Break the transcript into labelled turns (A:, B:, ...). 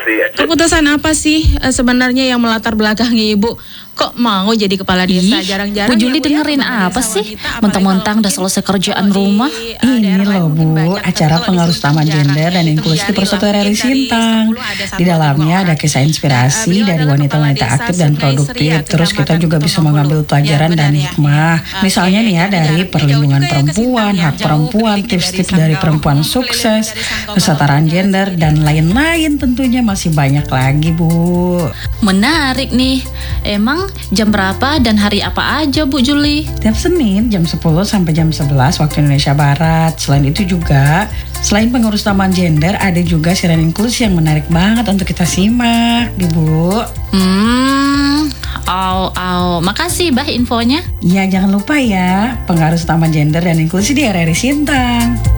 A: Keputusan apa sih sebenarnya yang melatar belakangi Ibu kok mau jadi kepala desa? Jarang-jarang
B: Bu Juli
A: ya, Bu,
B: dengerin
A: kepala
B: apa
A: desa
B: sih?
A: wanita, apalagi
B: Mentang-mentang
A: kalau
B: udah
A: mungkin
B: selesai kerjaan
A: kalau
B: rumah.
A: di
C: Ini
A: daerah lain
C: loh
A: mungkin
C: Bu,
A: banyak, tapi
C: acara
A: kalau di
C: pengaruh
A: Sulsel
C: utama
A: jarang
C: gender
A: ya.
C: dan
A: Itu
C: inklusi
A: biarin lah,
C: Persatuan RI
A: mungkin dari
C: Sintang.
A: 10 ada satu
C: Di
A: atau
C: dalamnya
A: 2
C: ada
A: orang.
C: kisah inspirasi
A: Beliau
C: dari
A: adalah kepala
C: wanita-wanita
A: desa
C: aktif dan
A: Sungai
C: produktif.
A: Seria,
C: Terus kita
A: Kecamatan
C: juga bisa
A: Tumapulu.
C: mengambil pelajaran
A: Ya,
C: dan
A: benar ya.
C: hikmah. Misalnya nih ya,
A: Oke,
C: dari
A: jaraknya
C: perlindungan
A: jauh juga ya ke
C: perempuan,
A: Sintang ya.
C: hak
A: Jauh
C: perempuan,
A: kelilingnya dari
C: tips-tips dari
A: Sanggau.
C: perempuan
A: Keliling
C: sukses,
A: dari Sanggau
C: kesetaraan
A: Bawang
C: gender,
A: Putih
C: dan lain-lain tentunya masih banyak lagi Bu.
B: Menarik nih. Emang jam berapa dan hari apa aja Bu Juli?
C: Tiap Senin jam 10 sampai jam 11 waktu Indonesia Barat. Selain itu juga, selain pengurus taman gender, ada juga siaran inklusi yang menarik banget untuk kita simak, Bu.
B: Makasih Bah infonya.
C: Ya jangan lupa ya, pengaruh taman gender dan inklusi di RRI Sintang.